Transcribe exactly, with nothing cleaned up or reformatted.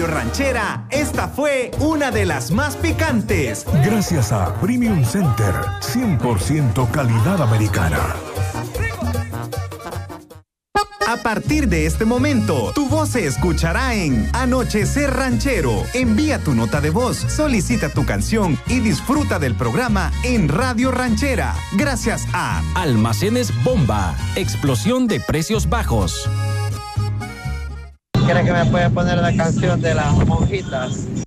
Ranchera, esta fue una de las más picantes. Gracias a Premium Center, cien por ciento calidad americana. A partir de este momento, tu voz se escuchará en Anochecer Ranchero. Envía tu nota de voz, solicita tu canción y disfruta del programa en Radio Ranchera. Gracias a Almacenes Bomba, explosión de precios bajos. ¿Crees que me puede poner la canción de las monjitas?